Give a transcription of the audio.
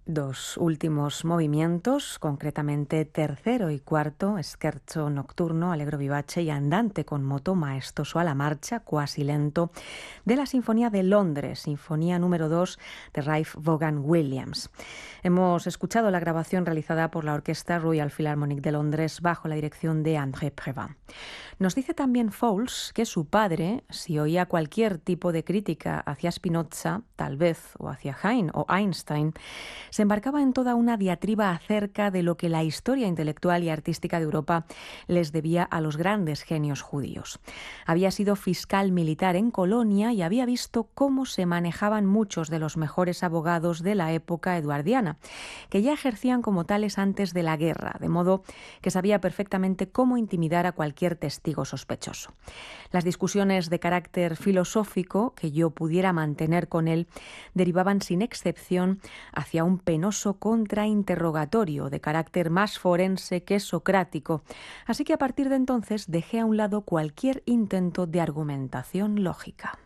Dos últimos movimientos, concretamente tercero y cuarto, scherzo nocturno, allegro vivace y andante con moto maestoso a la marcha, quasi lento, de la Sinfonía de Londres, Sinfonía número 2 de Ralph Vaughan Williams. Hemos escuchado la grabación realizada por la Orquesta Royal Philharmonic de Londres bajo la dirección de André Previn. Nos dice también Fowles que su padre, si oía cualquier tipo de crítica hacia Spinoza, tal vez, o hacia Heine o Einstein, se embarcaba en toda una diatriba acerca de lo que la historia intelectual y artística de Europa les debía a los grandes genios judíos. Había sido fiscal militar en Colonia y había visto cómo se manejaban muchos de los mejores abogados de la época eduardiana, que ya ejercían como tales antes de la guerra, de modo que sabía perfectamente cómo intimidar a cualquier testigo sospechoso. Las discusiones de carácter filosófico que yo pudiera mantener con él derivaban sin excepción hacia un penoso contrainterrogatorio de carácter más forense que socrático, así que a partir de entonces dejé a un lado cualquier intento de argumentación lógica.